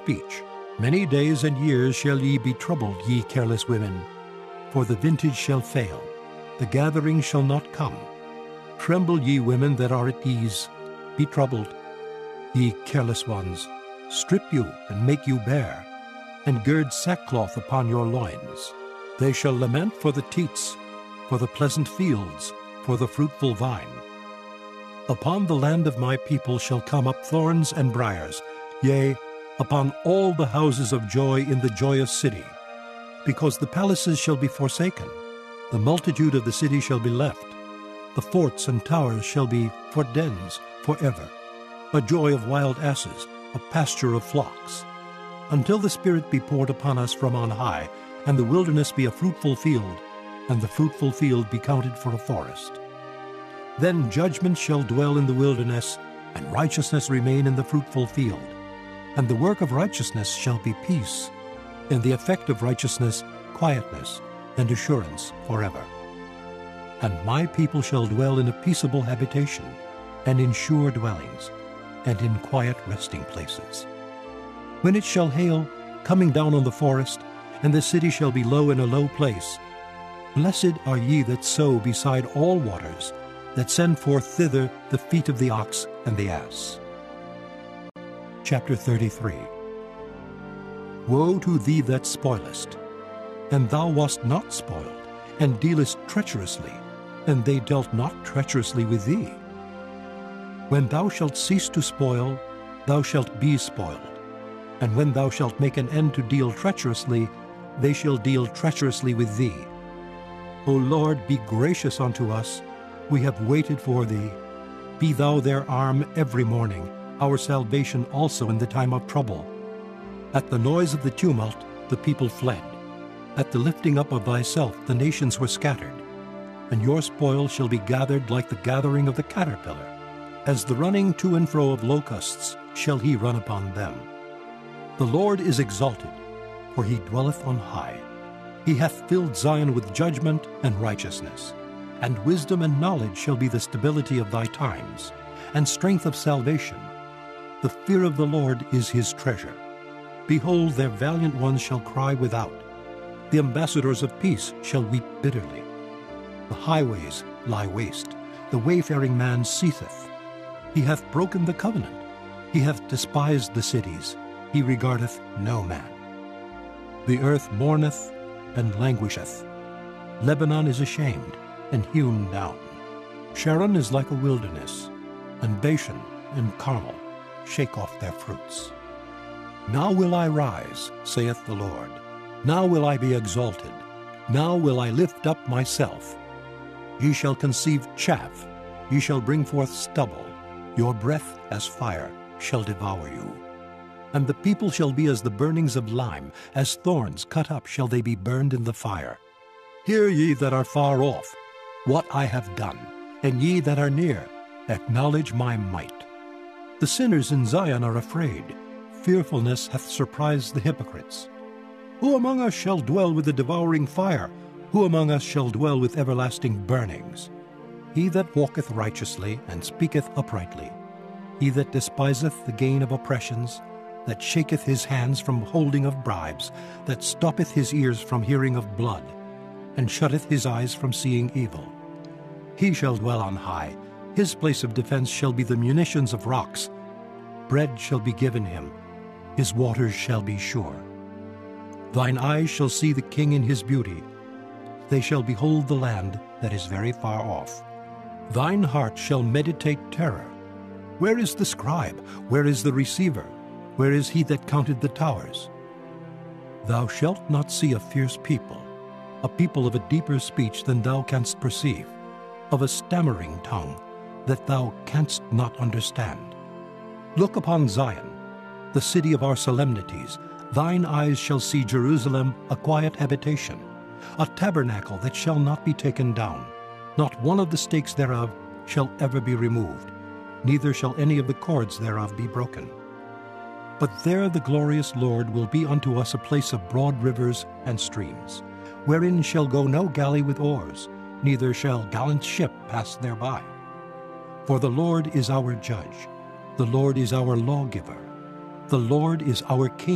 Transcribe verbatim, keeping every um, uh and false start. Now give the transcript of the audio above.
speech. Many days and years shall ye be troubled, ye careless women. For the vintage shall fail, the gathering shall not come. Tremble, ye women that are at ease, be troubled. Ye careless ones, strip you and make you bare, and gird sackcloth upon your loins. They shall lament for the teats, for the pleasant fields, for the fruitful vine. Upon the land of my people shall come up thorns and briars, yea, upon all the houses of joy in the joyous city. Because the palaces shall be forsaken, the multitude of the city shall be left. The forts and towers shall be for dens forever, a joy of wild asses, a pasture of flocks. Until the Spirit be poured upon us from on high, and the wilderness be a fruitful field, and the fruitful field be counted for a forest. Then judgment shall dwell in the wilderness, and righteousness remain in the fruitful field. And the work of righteousness shall be peace, and the effect of righteousness quietness and assurance forever. And my people shall dwell in a peaceable habitation, and in sure dwellings, and in quiet resting places. When it shall hail, coming down on the forest, and the city shall be low in a low place, blessed are ye that sow beside all waters, that send forth thither the feet of the ox and the ass. Chapter thirty-three. Woe to thee that spoilest! And thou wast not spoiled, and dealest treacherously, and they dealt not treacherously with thee. When thou shalt cease to spoil, thou shalt be spoiled. And when thou shalt make an end to deal treacherously, they shall deal treacherously with thee. O Lord, be gracious unto us. We have waited for thee. Be thou their arm every morning, our salvation also in the time of trouble. At the noise of the tumult the people fled. At the lifting up of thyself the nations were scattered. And your spoil shall be gathered like the gathering of the caterpillar. As the running to and fro of locusts shall he run upon them. The Lord is exalted, for he dwelleth on high. He hath filled Zion with judgment and righteousness. And wisdom and knowledge shall be the stability of thy times, and strength of salvation. The fear of the Lord is his treasure. Behold, their valiant ones shall cry without. The ambassadors of peace shall weep bitterly. The highways lie waste, the wayfaring man ceaseth. He hath broken the covenant, he hath despised the cities, he regardeth no man. The earth mourneth and languisheth. Lebanon is ashamed and hewn down. Sharon is like a wilderness, and Bashan and Carmel shake off their fruits. Now will I rise, saith the Lord. Now will I be exalted. Now will I lift up myself. Ye shall conceive chaff, ye shall bring forth stubble. Your breath as fire shall devour you. And the people shall be as the burnings of lime, as thorns cut up shall they be burned in the fire. Hear ye that are far off what I have done, and ye that are near, acknowledge my might. The sinners in Zion are afraid. Fearfulness hath surprised the hypocrites. Who among us shall dwell with the devouring fire? Who among us shall dwell with everlasting burnings? He that walketh righteously and speaketh uprightly, he that despiseth the gain of oppressions, that shaketh his hands from holding of bribes, that stoppeth his ears from hearing of blood, and shutteth his eyes from seeing evil. He shall dwell on high. His place of defense shall be the munitions of rocks. Bread shall be given him. His waters shall be sure. Thine eyes shall see the king in his beauty. They shall behold the land that is very far off. Thine heart shall meditate terror. Where is the scribe? Where is the receiver? Where is he that counted the towers? Thou shalt not see a fierce people, a people of a deeper speech than thou canst perceive, of a stammering tongue that thou canst not understand. Look upon Zion, the city of our solemnities. Thine eyes shall see Jerusalem, a quiet habitation, a tabernacle that shall not be taken down. Not one of the stakes thereof shall ever be removed, neither shall any of the cords thereof be broken. But there the glorious Lord will be unto us a place of broad rivers and streams, wherein shall go no galley with oars, neither shall gallant ship pass thereby. For the Lord is our judge, the Lord is our lawgiver, the Lord is our king.